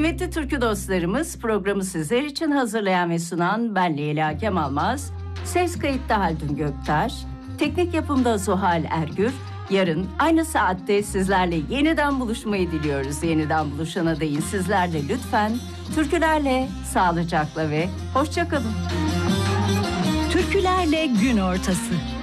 Kıymetli türkü dostlarımız, programı sizler için hazırlayan ve sunan ben Leyla Kemalmaz, ses kayıtta Haldun Göktaş, teknik yapımda Zuhal Ergür. Yarın aynı saatte sizlerle yeniden buluşmayı diliyoruz. Yeniden buluşana değin sizler de lütfen türkülerle, sağlıcakla ve hoşça kalın. Türkülerle gün ortası.